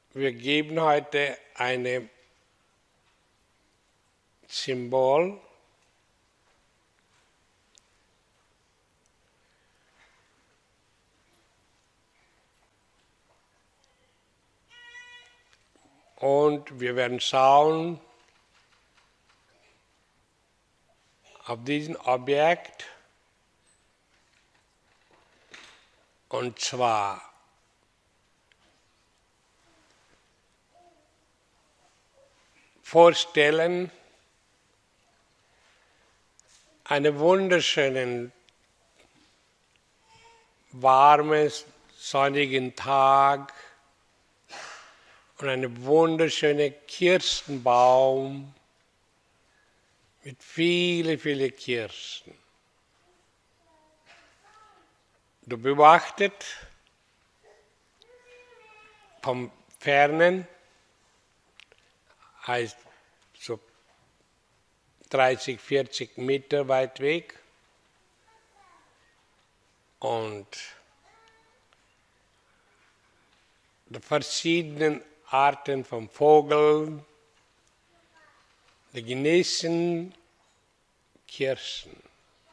Wir geben heute ein Symbol, und wir werden schauen auf diesen Objekt, und zwar vorstellen einen wunderschönen, warmen, sonnigen Tag und einen wunderschönen Kirschenbaum mit vielen Kirschen. Du beobachtet vom Fernen, heißt so 30, 40 Meter weit weg, und die verschiedenen Arten von Vogeln, die genießen Kirschen.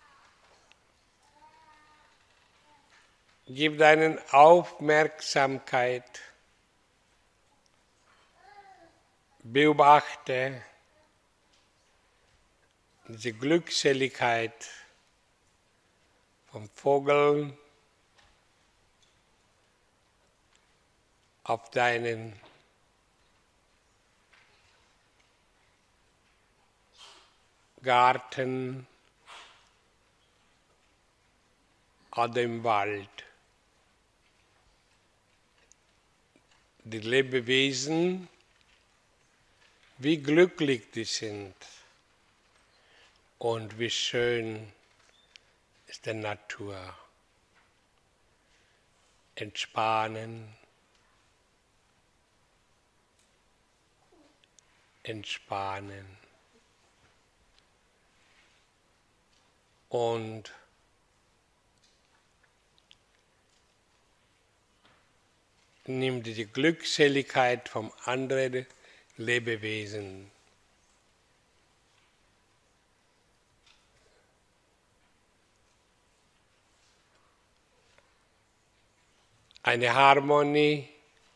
Gib deine Aufmerksamkeit, beobachte diese Glückseligkeit vom Vogel auf deinen Garten oder im Wald. Die Lebewesen, wie glücklich die sind und wie schön ist die Natur. Entspannen, entspannen. Und nimm die Glückseligkeit vom anderen Lebewesen. Eine Harmonie,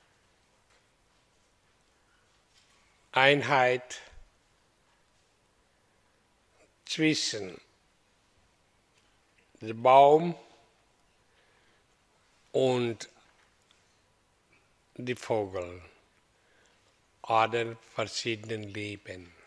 Einheit zwischen dem Baum und die Vögel oder verschiedenen Leben.